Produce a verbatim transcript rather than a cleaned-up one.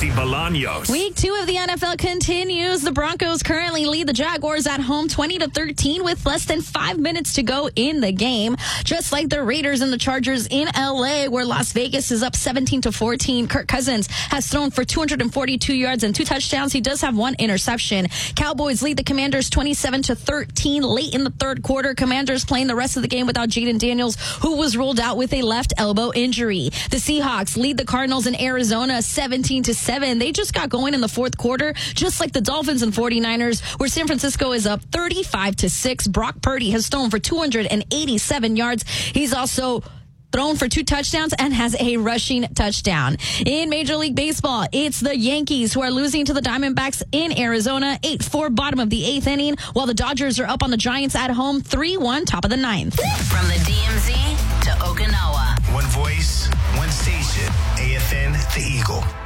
Kelsey Bolaños. Week two of the N F L continues. The Broncos currently lead the Jaguars at home twenty to thirteen with less than five minutes to go in the game. Just like the Raiders and the Chargers in L A, where Las Vegas is up seventeen to fourteen. Kirk Cousins has thrown for two hundred forty-two yards and two touchdowns. He does have one interception. Cowboys lead the Commanders twenty-seven to thirteen late in the third quarter. Commanders playing the rest of the game without Jaden Daniels, who was ruled out with a left elbow injury. The Seahawks lead the Cardinals in Arizona seventeen to seven. They just got going in the fourth quarter, just like the Dolphins and forty-niners, where San Francisco is up thirty-five to six. Brock Purdy has thrown for two hundred eighty-seven yards. He's also thrown for two touchdowns and has a rushing touchdown. In Major League Baseball, it's the Yankees who are losing to the Diamondbacks in Arizona, eight four, bottom of the eighth inning, while the Dodgers are up on the Giants at home, three one, top of the ninth. From the D M Z to Okinawa. One voice, one station, A F N, The Eagle.